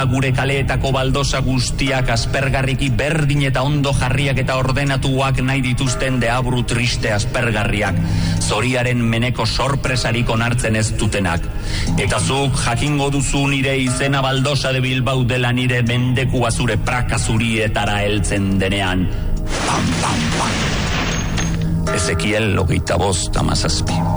gure kaleetako baldosa guztiak aspergarriki berdin eta ondo jarriak eta ordenatuak nahi dituzten deabru triste aspergarriak, zoriaren meneko sorpresarik onartzen ez dutenak. Eta zuk jakingo duzu nire izena baldosa de Bilbao dela nire mendekua zure praka zurietara heltzen denean. Pam, pam, pam. Ezekiel 25:17.